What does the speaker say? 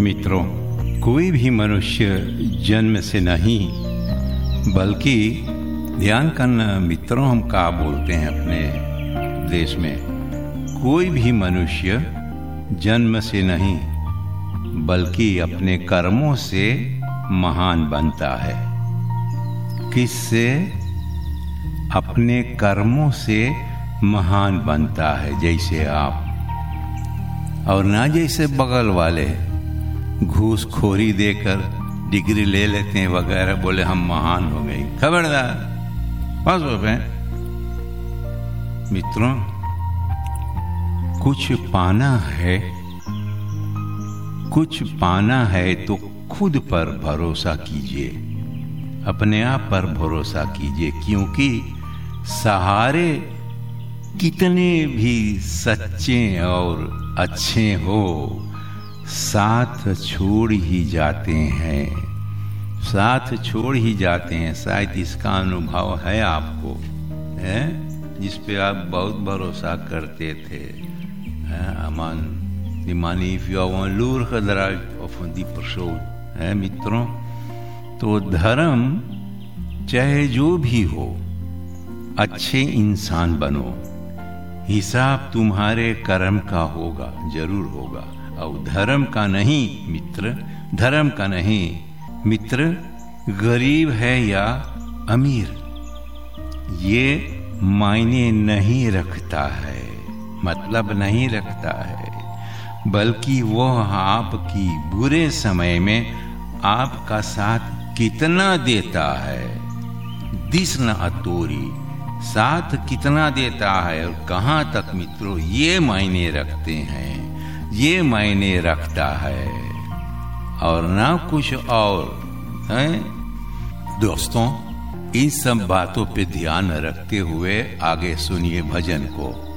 मित्रों, कोई भी मनुष्य जन्म से नहीं, बल्कि ध्यान करना मित्रों, हम क्या बोलते हैं अपने देश में, कोई भी मनुष्य जन्म से नहीं बल्कि अपने कर्मों से महान बनता है। किससे? अपने कर्मों से महान बनता है। जैसे आप, और ना जैसे बगल वाले घूसखोरी देकर डिग्री ले लेते हैं वगैरह, बोले हम महान हो गए। खबरदार, पास हो गए। मित्रों, कुछ पाना है तो खुद पर भरोसा कीजिए, अपने आप पर भरोसा कीजिए, क्योंकि सहारे कितने भी सच्चे और अच्छे हो, साथ छोड़ ही जाते हैं, साथ छोड़ ही जाते हैं। शायद इसका अनुभव है आपको, है जिस पे आप बहुत भरोसा करते थे। Die manier jou een loer gedraaid of van die persoon, है मित्रों। तो धर्म चाहे जो भी हो, अच्छे इंसान बनो। हिसाब तुम्हारे कर्म का होगा, जरूर होगा। और धर्म का नहीं मित्र, धर्म का नहीं मित्र, गरीब है या अमीर, ये मायने नहीं रखता है, मतलब नहीं रखता है, बल्कि वह आपकी बुरे समय में आपका साथ कितना देता है। दिस न अतोरी, साथ कितना देता है और कहाँ तक मित्रों, ये मायने रखते हैं, ये मायने रखता है और ना कुछ और है। दोस्तों, इन सब बातों पे ध्यान रखते हुए आगे सुनिए भजन को।